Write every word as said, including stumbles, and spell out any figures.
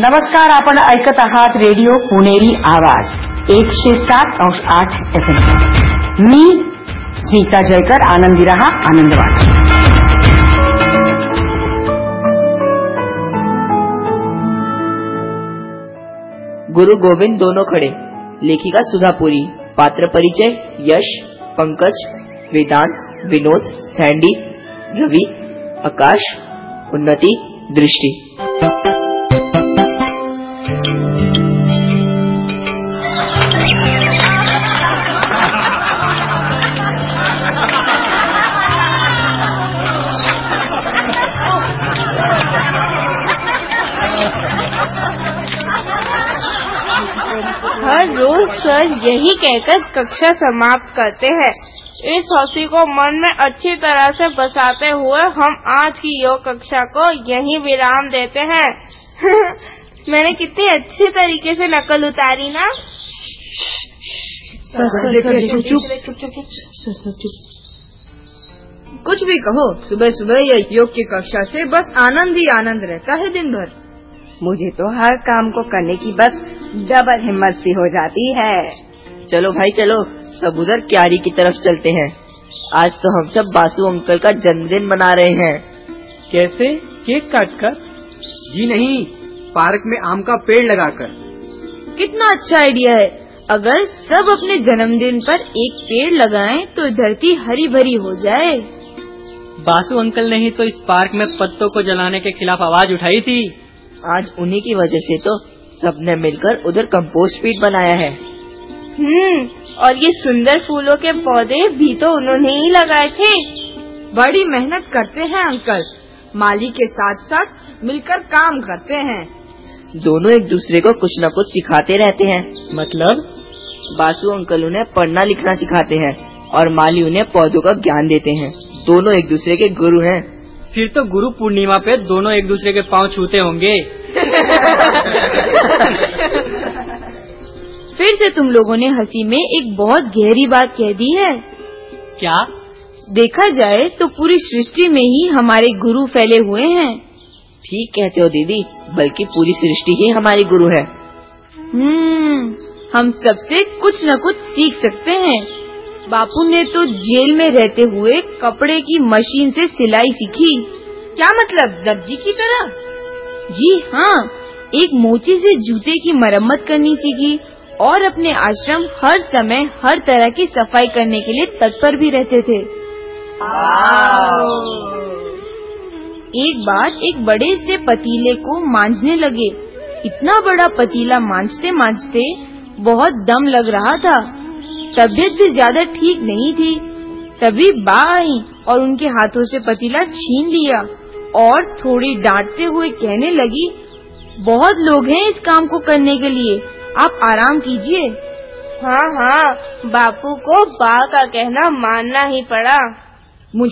नमस्कार, आपण ऐकत आहात रेडिओ पुणेरी आवाज एकशे सात अंश आठ एफ एम. मी स्मिता जयकर. आनंदी रहा, आनंद वाटा. गुरु गोविंद दोनों खड़े. लेखिका सुधापुरी. पात्र परिचय यश, पंकज, वेदांत, विनोद, सैंडी, रवि, आकाश, उन्नति, दृष्टि. हर रोज सर यही कहकर कक्षा समाप्त करते हैं. इस हंसी को मन में अच्छी तरह से बसाते हुए हम आज की योग कक्षा को यहीं विराम देते हैं. मैंने कितनी अच्छी तरीके से नकल उतारी ना. कुछ भी कहो, सुबह सुबह ये योग की कक्षा से बस आनंद ही आनंद रहता है दिन भर. मुझे तो हर काम को करने की बस डबल हिम्मत सी हो जाती है. चलो भाई चलो, सब उधर क्यारी की तरफ चलते हैं. आज तो हम सब बासु अंकल का जन्मदिन मना रहे हैं. कैसे? केक काट कर? जी नहीं, पार्क में आम का पेड़ लगाकर. कितना अच्छा आइडिया है. अगर सब अपने जन्मदिन पर एक पेड़ लगाएं तो धरती हरी भरी हो जाए. बासु अंकल ने ही तो इस पार्क में पत्तों को जलाने के खिलाफ आवाज उठाई थी. आज उन्हीं की वजह से तो सबने मिलकर उधर कंपोस्ट पीट बनाया है. हम्म और ये सुंदर फूलों के पौधे भी तो उन्होंने ही लगाए थे. बड़ी मेहनत करते हैं अंकल. माली के साथ साथ मिलकर काम करते हैं. दोनों एक दूसरे को कुछ न कुछ सिखाते रहते हैं. मतलब? बासु अंकल उन्हें पढ़ना लिखना सिखाते हैं और माली उन्हें पौधों का ज्ञान देते हैं. दोनों एक दूसरे के गुरु हैं. फिर तो गुरु पूर्णिमा पे दोनों एक दूसरे के पांव छूते होंगे. फिर से तुम लोगों ने हंसी में एक बहुत गहरी बात कह दी है. क्या? देखा जाए तो पूरी सृष्टि में ही हमारे गुरु फैले हुए हैं. ठीक कहते हो दीदी, बल्कि पूरी सृष्टि ही हमारी गुरु है. हम्म हम सबसे कुछ न कुछ सीख सकते हैं. बापू ने तो जेल में रहते हुए कपड़े की मशीन से सिलाई सीखी. क्या मतलब, दर्जी की तरह? जी हाँ, एक मोची से जूते की मरम्मत करनी सीखी और अपने आश्रम हर समय हर तरह की सफाई करने के लिए तत्पर भी रहते थे. एक बार एक बड़े से पतीले को मांझने लगे. इतना बड़ा पतीला मांझते मांझते बहुत दम लग रहा था. तबीयत भी ज्यादा ठीक नहीं थी. तभी बा आई और उनके हाथों से पतीला छीन लिया और थोड़ी डांटते हुए कहने लगी, बहुत लोग हैं इस काम को करने के लिए, आप आराम कीजिए. हाँ हाँ, बापू को बा का कहना मानना ही पड़ा.